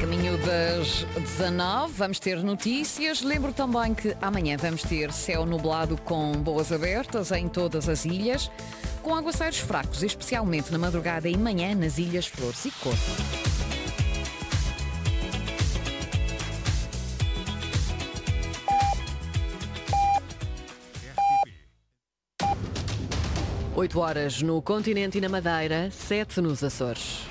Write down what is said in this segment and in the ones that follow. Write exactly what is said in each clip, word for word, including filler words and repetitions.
Caminho das dezanove, vamos ter notícias. Lembro também que amanhã vamos ter céu nublado com boas abertas em todas as ilhas, com aguaceiros fracos, especialmente na madrugada e manhã nas ilhas Flores e Corvo. oito horas no continente e na Madeira, sete nos Açores.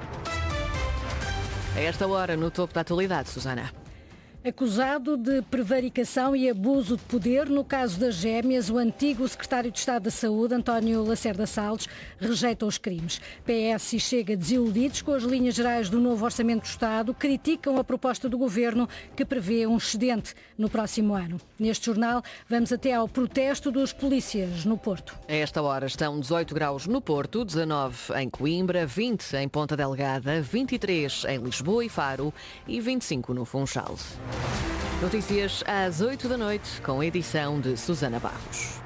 A esta hora, no topo da atualidade, Susana. Acusado de prevaricação e abuso de poder, no caso das gêmeas, o antigo secretário de Estado da Saúde, António Lacerda Salles, rejeita os crimes. P S e Chega, desiludidos com as linhas gerais do novo Orçamento do Estado, criticam a proposta do Governo que prevê um excedente no próximo ano. Neste jornal, vamos até ao protesto dos polícias no Porto. A esta hora estão dezoito graus no Porto, dezanove em Coimbra, vinte em Ponta Delgada, vinte e três em Lisboa e Faro e vinte e cinco no Funchal. Notícias às oito da noite, com a edição de Susana Barros.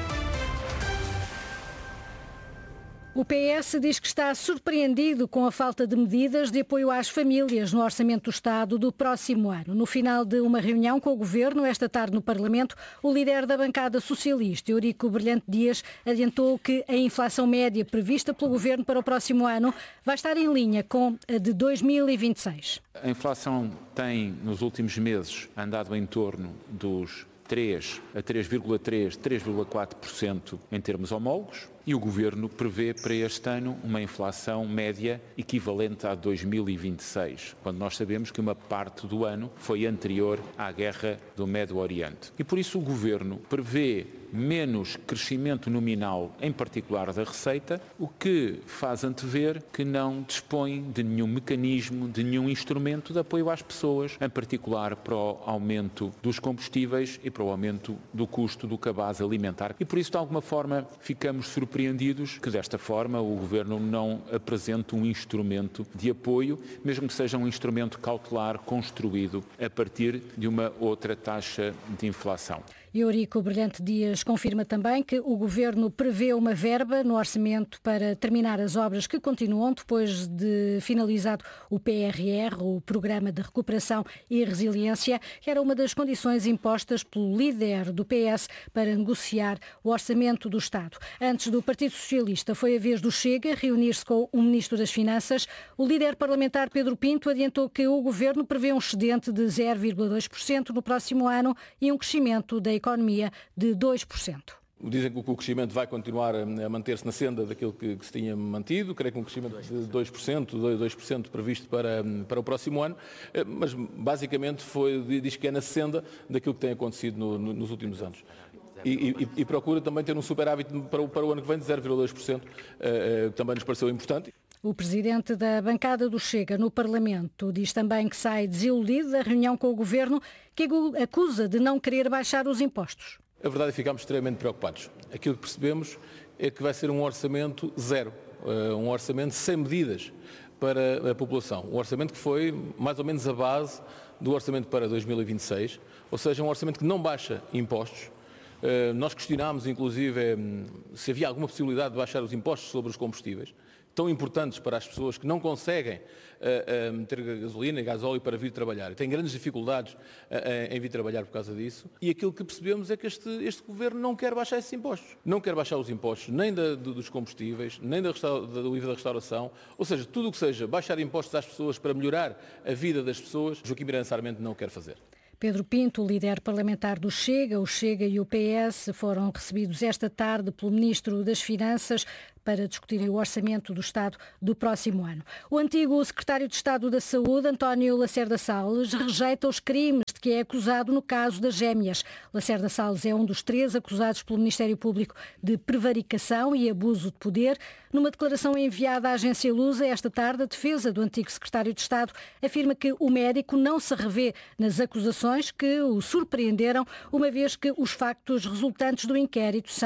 O P S diz que está surpreendido com a falta de medidas de apoio às famílias no Orçamento do Estado do próximo ano. No final de uma reunião com o Governo, esta tarde no Parlamento, o líder da bancada socialista, Eurico Brilhante Dias, adiantou que a inflação média prevista pelo Governo para o próximo ano vai estar em linha com a de dois mil e vinte e seis. A inflação tem, nos últimos meses, andado em torno dos três a três vírgula três, três vírgula quatro por cento em termos homólogos, e o Governo prevê para este ano uma inflação média equivalente a dois mil e vinte e seis, quando nós sabemos que uma parte do ano foi anterior à guerra do Médio Oriente. E por isso o Governo prevê menos crescimento nominal, em particular da receita, o que faz antever que não dispõe de nenhum mecanismo, de nenhum instrumento de apoio às pessoas, em particular para o aumento dos combustíveis e para o aumento do custo do cabaz alimentar. E por isso, de alguma forma, ficamos surpreendidos que, desta forma, o Governo não apresente um instrumento de apoio, mesmo que seja um instrumento cautelar construído a partir de uma outra taxa de inflação. Eurico Brilhante Dias confirma também que o Governo prevê uma verba no orçamento para terminar as obras que continuam depois de finalizado o P R R, o Programa de Recuperação e Resiliência, que era uma das condições impostas pelo líder do P S para negociar o orçamento do Estado. Antes do Partido Socialista, foi a vez do Chega reunir-se com o Ministro das Finanças. O líder parlamentar Pedro Pinto adiantou que o Governo prevê um excedente de zero vírgula dois por cento no próximo ano e um crescimento da economia de dois por cento. Dizem que o crescimento vai continuar a manter-se na senda daquilo que, que se tinha mantido, creio que um crescimento de dois por cento, dois por cento previsto para, para o próximo ano, mas basicamente foi, diz que é na senda daquilo que tem acontecido no, no, nos últimos anos. E, e, e procura também ter um superávit para o, para o ano que vem de zero vírgula dois por cento, que também nos pareceu importante. O presidente da bancada do Chega no Parlamento diz também que sai desiludido da reunião com o Governo, que acusa de não querer baixar os impostos. A verdade é que ficámos extremamente preocupados. Aquilo que percebemos é que vai ser um orçamento zero, um orçamento sem medidas para a população. Um orçamento que foi mais ou menos a base do orçamento para dois mil e vinte e seis, ou seja, um orçamento que não baixa impostos. Nós questionámos, inclusive, se havia alguma possibilidade de baixar os impostos sobre os combustíveis, tão importantes para as pessoas que não conseguem uh, uh, meter gasolina e gasóleo para vir trabalhar. Têm grandes dificuldades uh, uh, em vir trabalhar por causa disso. E aquilo que percebemos é que este, este Governo não quer baixar esses impostos. Não quer baixar os impostos nem da, dos combustíveis, nem da, do I V A da restauração. Ou seja, tudo o que seja baixar impostos às pessoas para melhorar a vida das pessoas, Joaquim Miranda Sarmento não quer fazer. Pedro Pinto, líder parlamentar do Chega, o Chega e o P S foram recebidos esta tarde pelo Ministro das Finanças para discutirem o orçamento do Estado do próximo ano. O antigo secretário de Estado da Saúde, António Lacerda Salles, rejeita os crimes de que é acusado no caso das gêmeas. Lacerda Salles é um dos três acusados pelo Ministério Público de prevaricação e abuso de poder. Numa declaração enviada à agência Lusa esta tarde, a defesa do antigo secretário de Estado afirma que o médico não se revê nas acusações que o surpreenderam, uma vez que os factos resultantes do inquérito são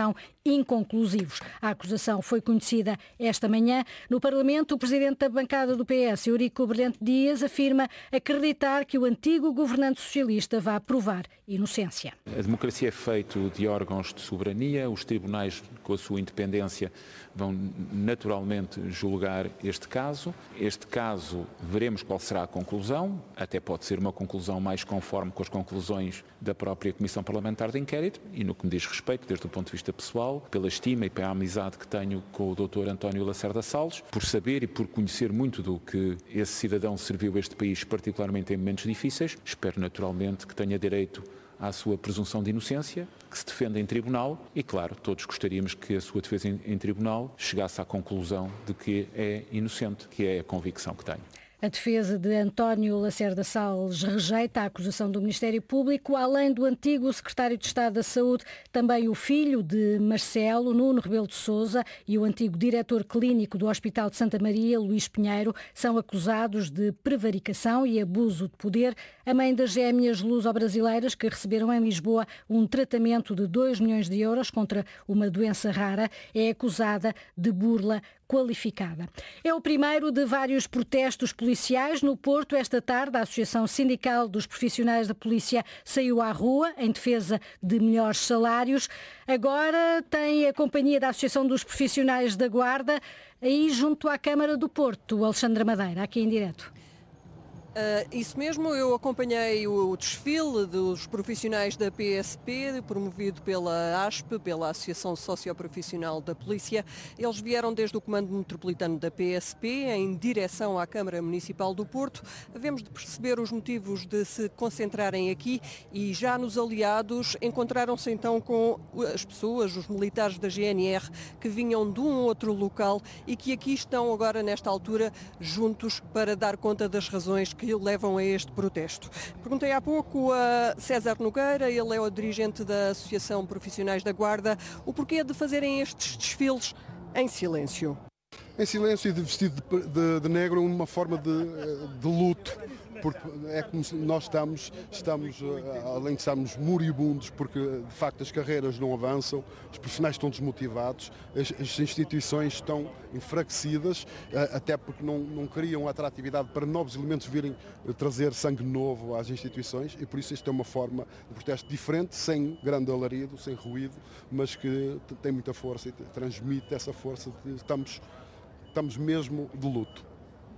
inconclusivos. A acusação foi conhecida esta manhã. No Parlamento, o presidente da bancada do P S, Eurico Brilhante Dias, afirma acreditar que o antigo governante socialista vai provar inocência. A democracia é feita de órgãos de soberania, os tribunais, com a sua independência, vão naturalmente julgar este caso. Este caso, veremos qual será a conclusão, até pode ser uma conclusão mais conforme com as conclusões da própria Comissão Parlamentar de Inquérito, e no que me diz respeito, desde o ponto de vista pessoal, pela estima e pela amizade que tenho com o doutor António Lacerda Salles, por saber e por conhecer muito do que esse cidadão serviu este país, particularmente em momentos difíceis, espero naturalmente que tenha direito à sua presunção de inocência, que se defenda em tribunal e, claro, todos gostaríamos que a sua defesa em, em tribunal chegasse à conclusão de que é inocente, que é a convicção que tenho. A defesa de António Lacerda Salles rejeita a acusação do Ministério Público. Além do antigo secretário de Estado da Saúde, também o filho de Marcelo, Nuno Rebelo de Sousa, e o antigo diretor clínico do Hospital de Santa Maria, Luís Pinheiro, são acusados de prevaricação e abuso de poder. A mãe das gêmeas luso-brasileiras, que receberam em Lisboa um tratamento de dois milhões de euros contra uma doença rara, é acusada de burla qualificada. É o primeiro de vários protestos policiais no Porto. Esta tarde, a Associação Sindical dos Profissionais da Polícia saiu à rua em defesa de melhores salários. Agora tem a companhia da Associação dos Profissionais da Guarda aí junto à Câmara do Porto. Alexandra Madeira, aqui em direto. Uh, isso mesmo, eu acompanhei o desfile dos profissionais da P S P, promovido pela A S P, pela Associação Socioprofissional da Polícia. Eles vieram desde o Comando Metropolitano da P S P em direção à Câmara Municipal do Porto. Havemos de perceber os motivos de se concentrarem aqui e já nos aliados encontraram-se então com as pessoas, os militares da G N R, que vinham de um outro local e que aqui estão agora nesta altura juntos para dar conta das razões que que levam a este protesto. Perguntei há pouco a César Nogueira, ele é o dirigente da Associação Profissionais da Guarda, o porquê de fazerem estes desfiles em silêncio. Em silêncio e de vestido de, de, de negro, uma forma de, de luto, porque é como se nós estamos, estamos, além de estarmos moribundos, porque de facto as carreiras não avançam, os profissionais estão desmotivados, as, as instituições estão enfraquecidas, até porque não, não criam atratividade para novos elementos virem trazer sangue novo às instituições, e por isso isto é uma forma de protesto diferente, sem grande alarido, sem ruído, mas que tem muita força e transmite essa força de estamos, estamos mesmo de luto.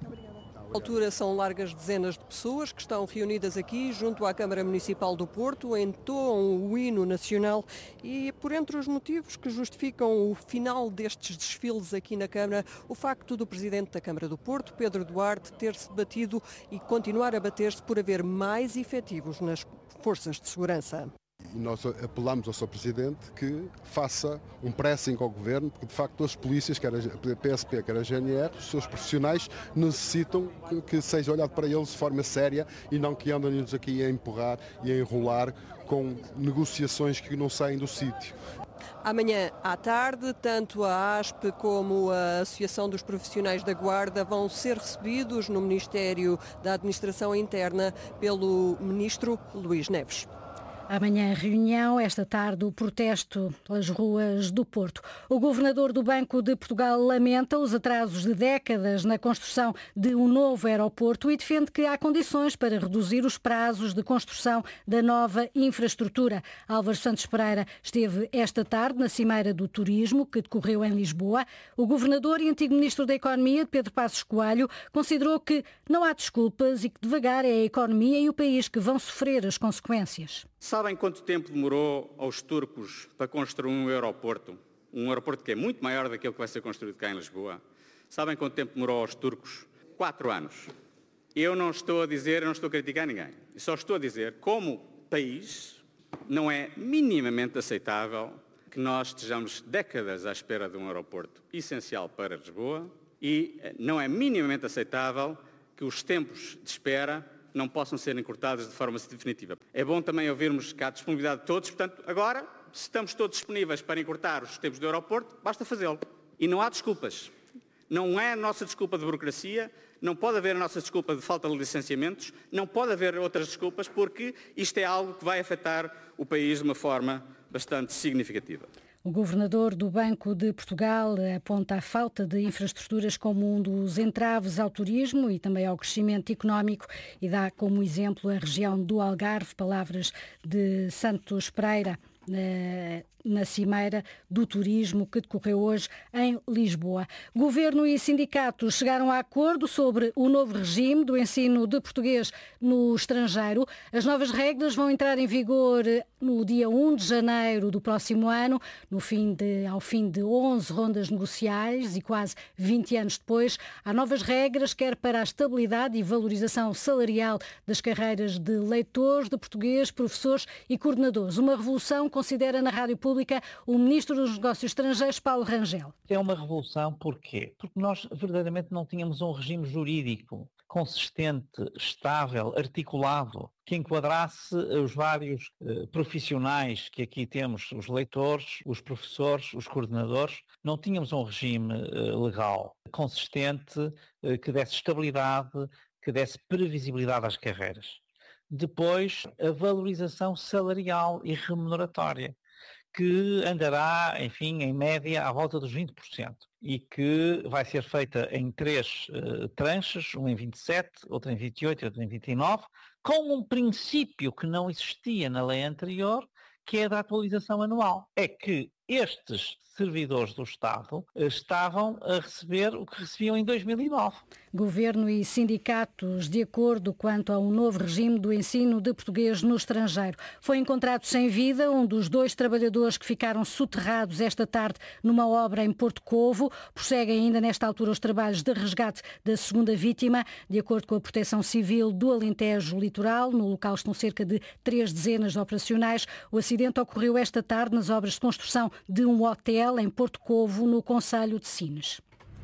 À altura são largas dezenas de pessoas que estão reunidas aqui junto à Câmara Municipal do Porto, entoam o hino nacional e, por entre os motivos que justificam o final destes desfiles aqui na Câmara, o facto do Presidente da Câmara do Porto, Pedro Duarte, ter-se batido e continuar a bater-se por haver mais efetivos nas forças de segurança. Nós apelamos ao seu Presidente que faça um pressing ao Governo, porque de facto as polícias, quer a P S P, quer a G N R, os seus profissionais necessitam que, que seja olhado para eles de forma séria e não que andem-nos aqui a empurrar e a enrolar com negociações que não saem do sítio. Amanhã à tarde, tanto a A S P como a Associação dos Profissionais da Guarda vão ser recebidos no Ministério da Administração Interna pelo Ministro Luís Neves. Amanhã reunião, esta tarde o protesto pelas ruas do Porto. O governador do Banco de Portugal lamenta os atrasos de décadas na construção de um novo aeroporto e defende que há condições para reduzir os prazos de construção da nova infraestrutura. Álvaro Santos Pereira esteve esta tarde na Cimeira do Turismo, que decorreu em Lisboa. O governador e antigo ministro da Economia, Pedro Passos Coelho, considerou que não há desculpas e que devagar é a economia e o país que vão sofrer as consequências. Sabem quanto tempo demorou aos turcos para construir um aeroporto? Um aeroporto que é muito maior daquele que vai ser construído cá em Lisboa. Sabem quanto tempo demorou aos turcos? Quatro anos. Eu não estou a dizer, eu não estou a criticar ninguém. Eu só estou a dizer, como país, não é minimamente aceitável que nós estejamos décadas à espera de um aeroporto essencial para Lisboa e não é minimamente aceitável que os tempos de espera não possam ser encurtadas de forma definitiva. É bom também ouvirmos que há disponibilidade de todos, portanto, agora, se estamos todos disponíveis para encurtar os tempos do aeroporto, basta fazê-lo. E não há desculpas. Não é a nossa desculpa de burocracia, não pode haver a nossa desculpa de falta de licenciamentos, não pode haver outras desculpas, porque isto é algo que vai afetar o país de uma forma bastante significativa. O governador do Banco de Portugal aponta a falta de infraestruturas como um dos entraves ao turismo e também ao crescimento económico e dá como exemplo a região do Algarve, palavras de Santos Pereira na Cimeira do Turismo que decorreu hoje em Lisboa. Governo e sindicatos chegaram a acordo sobre o novo regime do ensino de português no estrangeiro. As novas regras vão entrar em vigor no dia primeiro de janeiro do próximo ano, no fim de, ao fim de onze rondas negociais e quase vinte anos depois. Há novas regras, quer para a estabilidade e valorização salarial das carreiras de leitores de português, professores e coordenadores. Uma revolução, considera na Rádio Pública o Ministro dos Negócios Estrangeiros, Paulo Rangel. É uma revolução porquê? Porque nós verdadeiramente não tínhamos um regime jurídico consistente, estável, articulado, que enquadrasse os vários eh, profissionais que aqui temos, os leitores, os professores, os coordenadores. Não tínhamos um regime eh, legal consistente, eh, que desse estabilidade, que desse previsibilidade às carreiras. Depois, a valorização salarial e remuneratória, que andará, enfim, em média à volta dos vinte por cento e que vai ser feita em três uh, tranches, um em vinte e sete, outro em vinte e oito e outro em vinte e nove, com um princípio que não existia na lei anterior, que é a da atualização anual. É que estes servidores do Estado estavam a receber o que recebiam em dois mil e nove. Governo e sindicatos de acordo quanto a um novo regime do ensino de português no estrangeiro. Foi encontrado sem vida um dos dois trabalhadores que ficaram soterrados esta tarde numa obra em Porto Covo. Prosseguem ainda nesta altura os trabalhos de resgate da segunda vítima. De acordo com a Proteção Civil do Alentejo Litoral, no local estão cerca de três dezenas de operacionais. O acidente ocorreu esta tarde nas obras de construção de um hotel em Porto Covo, no concelho de Sines.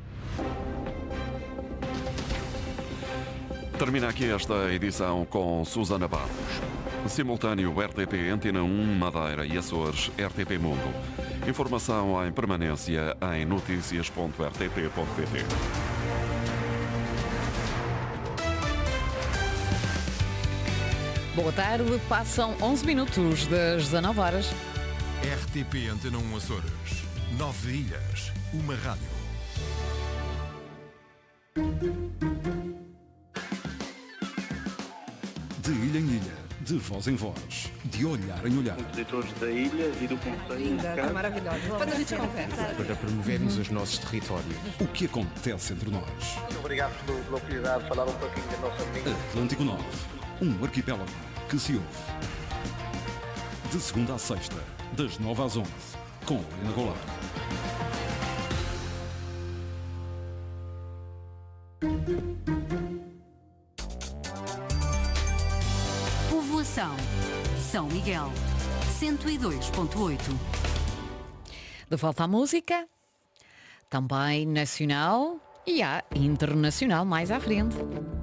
Termina aqui esta edição com Susana Barros. Simultâneo R T P Antena um, Madeira e Açores, R T P Mundo. Informação em permanência em notícias ponto r t p ponto p t. Boa tarde, passam onze minutos das dezanove horas. R T P Antena um Açores. Nove ilhas, uma rádio. De ilha em ilha, de voz em voz, de olhar em olhar. Compositores da ilha e do concelho. Linda, é maravilhosa. Depois a gente conversa. Para promovermos os nossos territórios. O que acontece entre nós. Muito obrigado pela oportunidade de falar um pouquinho da nossa língua. Atlântico nove, um arquipélago que se ouve. De segunda à sexta, das nove às onze, com Helena Goulart. Povoação São Miguel, cento e dois ponto oito. De volta à música, também nacional e há internacional mais à frente.